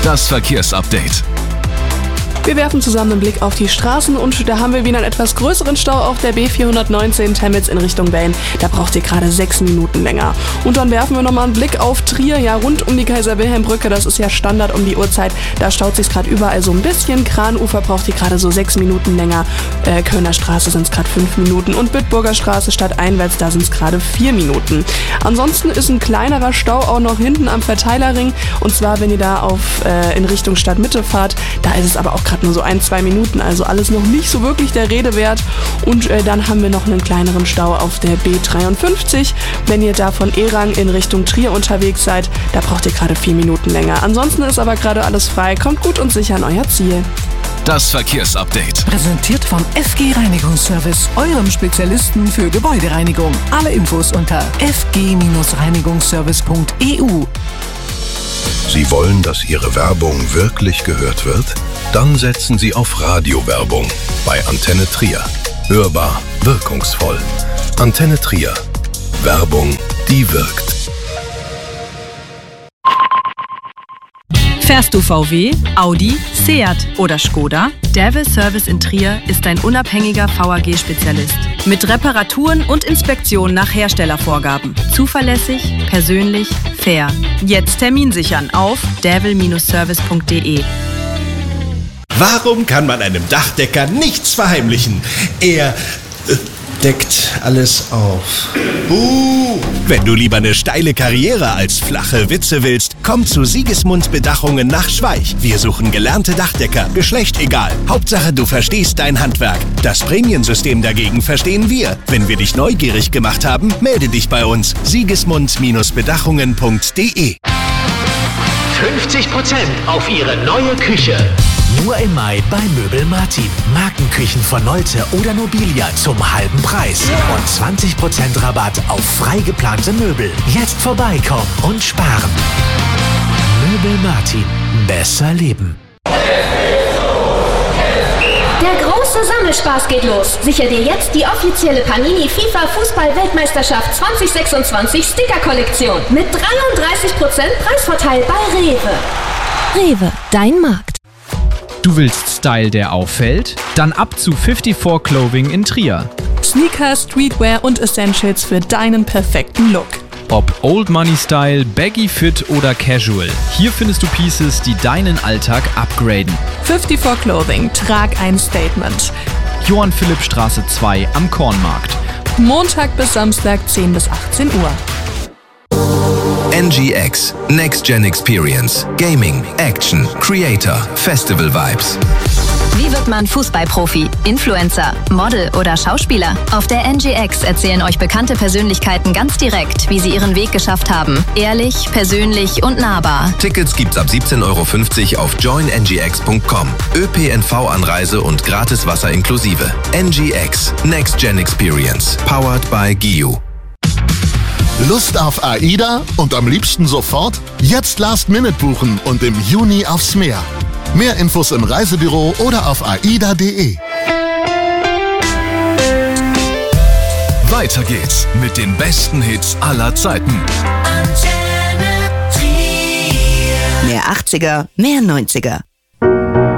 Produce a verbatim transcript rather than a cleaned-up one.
Das Verkehrsupdate. Wir werfen zusammen einen Blick auf die Straßen und da haben wir wieder einen etwas größeren Stau auf der B vierhundertneunzehn Temmitz in Richtung Beln. Da braucht ihr gerade sechs Minuten länger. Und dann werfen wir nochmal einen Blick auf Trier, ja rund um die Kaiser-Wilhelm-Brücke. Das ist ja Standard um die Uhrzeit. Da staut sich gerade überall so ein bisschen. Kranufer braucht ihr gerade so sechs Minuten länger. Äh, Kölner Straße sind es gerade fünf Minuten und Bitburger Straße stadteinwärts, da sind es gerade vier Minuten. Ansonsten ist ein kleinerer Stau auch noch hinten am Verteilerring. Und zwar, wenn ihr da auf äh, in Richtung Stadtmitte fahrt, da ist es aber auch gerade nur so ein, zwei Minuten, also alles noch nicht so wirklich der Rede wert. Und äh, dann haben wir noch einen kleineren Stau auf der B dreiundfünfzig. Wenn ihr da von Erang in Richtung Trier unterwegs seid, da braucht ihr gerade vier Minuten länger. Ansonsten ist aber gerade alles frei. Kommt gut und sicher an euer Ziel. Das Verkehrsupdate. Präsentiert vom F G Reinigungsservice, eurem Spezialisten für Gebäudereinigung. Alle Infos unter f g reinigungsservice punkt e u. Sie wollen, dass Ihre Werbung wirklich gehört wird? Dann setzen Sie auf Radiowerbung bei Antenne Trier. Hörbar, wirkungsvoll. Antenne Trier. Werbung, die wirkt. Fährst du V W, Audi, Seat oder Skoda? Devil Service in Trier ist ein unabhängiger V A G-Spezialist. Mit Reparaturen und Inspektionen nach Herstellervorgaben. Zuverlässig, persönlich, fair. Jetzt Termin sichern auf devil Service punkt de. Warum kann man einem Dachdecker nichts verheimlichen? Er äh, deckt alles auf. Uh, wenn du lieber eine steile Karriere als flache Witze willst, komm zu Sigismund Bedachungen nach Schweich. Wir suchen gelernte Dachdecker, Geschlecht egal. Hauptsache du verstehst dein Handwerk. Das Prämiensystem dagegen verstehen wir. Wenn wir dich neugierig gemacht haben, melde dich bei uns. sigismund bedachungen punkt de. fünfzig Prozent auf Ihre neue Küche. Nur im Mai bei Möbel Martin. Markenküchen von Nolte oder Nobilia zum halben Preis. Und zwanzig Prozent Rabatt auf frei geplante Möbel. Jetzt vorbeikommen und sparen. Möbel Martin. Besser leben. Der große Sammelspaß geht los. Sichere dir jetzt die offizielle Panini FIFA Fußball-Weltmeisterschaft zwanzig sechsundzwanzig Sticker-Kollektion. Mit dreiunddreißig Prozent Preisvorteil bei Rewe. Rewe, dein Markt. Du willst Style, der auffällt? Dann ab zu vierundfünfzig Clothing in Trier. Sneaker, Streetwear und Essentials für deinen perfekten Look. Ob Old Money Style, Baggy Fit oder Casual. Hier findest du Pieces, die deinen Alltag upgraden. vierundfünfzig Clothing, trag ein Statement. Johann Philipp Straße zwei am Kornmarkt. Montag bis Samstag zehn bis achtzehn Uhr. N G X, Next Gen Experience, Gaming, Action, Creator, Festival Vibes. Wie wird man Fußballprofi, Influencer, Model oder Schauspieler? Auf der N G X erzählen euch bekannte Persönlichkeiten ganz direkt, wie sie ihren Weg geschafft haben. Ehrlich, persönlich und nahbar. Tickets gibt's ab siebzehn Euro fünfzig auf join n g x punkt com. Ö P N V-Anreise und gratis Wasser inklusive. N G X, Next Gen Experience, powered by G I U. Lust auf AIDA und am liebsten sofort? Jetzt Last Minute buchen und im Juni aufs Meer. Mehr Infos im Reisebüro oder auf aida punkt de. Weiter geht's mit den besten Hits aller Zeiten. Mehr achtziger, mehr neunziger.